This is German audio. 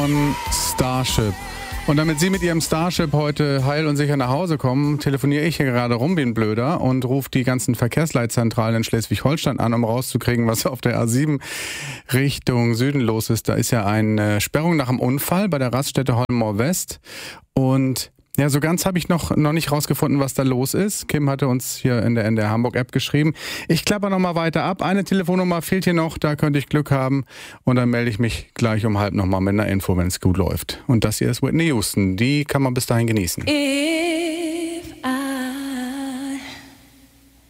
Von Starship. Und damit Sie mit Ihrem Starship heute heil und sicher nach Hause kommen, telefoniere ich hier gerade rum wie ein Blöder und rufe die ganzen Verkehrsleitzentralen in Schleswig-Holstein an, um rauszukriegen, was auf der A7 Richtung Süden los ist. Da ist ja eine Sperrung nach einem Unfall bei der Raststätte Holmmoor West. Und ja, so ganz habe ich noch nicht rausgefunden, was da los ist. Kim hatte uns hier in der NDR Hamburg App geschrieben. Ich klapper nochmal weiter ab. Eine Telefonnummer fehlt hier noch, da könnte ich Glück haben. Und dann melde ich mich gleich um 12:30 nochmal mit einer Info, wenn es gut läuft. Und das hier ist Whitney Houston. Die kann man bis dahin genießen.